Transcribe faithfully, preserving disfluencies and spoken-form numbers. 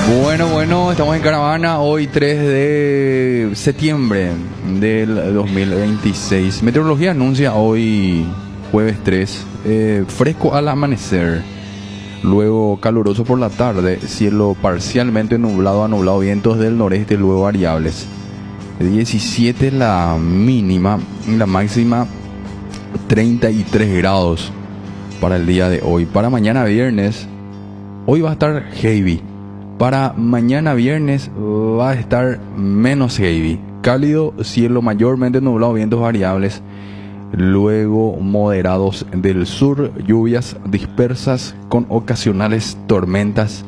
Bueno, bueno, estamos en caravana hoy tres de septiembre del dos mil veintiséis. Meteorología anuncia hoy jueves tres, eh, fresco al amanecer, luego caluroso por la tarde, cielo parcialmente nublado a nublado, vientos del noreste, luego variables. diecisiete la mínima, la máxima treinta y tres grados para el día de hoy. Para mañana viernes, hoy va a estar heavy. Para mañana viernes va a estar menos heavy. Cálido, cielo mayormente nublado, vientos variables, luego moderados del sur, lluvias dispersas con ocasionales tormentas